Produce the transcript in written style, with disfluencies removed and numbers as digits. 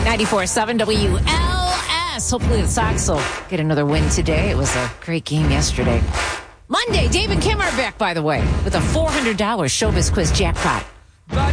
94.7 WLS. Hopefully the Sox will get another win today. It was a great game yesterday. Monday, Dave and Kim are back, by the way, with a $400 Showbiz Quiz jackpot.